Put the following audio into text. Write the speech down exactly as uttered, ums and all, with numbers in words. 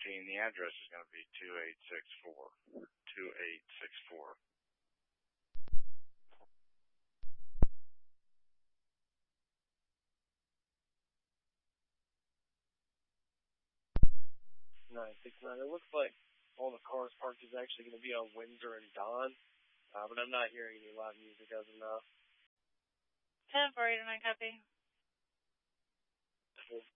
fourteen. The address is going to be two eight six four. two eight six four. nine six nine. It looks like all the cars parked is actually going to be on Windsor and Don, uh, but I'm not hearing any loud music as of now. ten four eight nine, copy.